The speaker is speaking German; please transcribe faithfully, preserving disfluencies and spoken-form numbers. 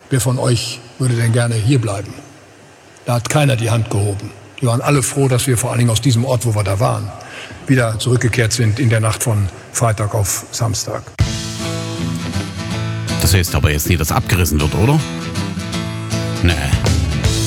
wer von euch würde denn gerne hier bleiben? Da hat keiner die Hand gehoben. Die waren alle froh, dass wir vor allen Dingen aus diesem Ort, wo wir da waren, wieder zurückgekehrt sind in der Nacht von Freitag auf Samstag. Das heißt aber jetzt nicht, dass abgerissen wird, oder? Nee.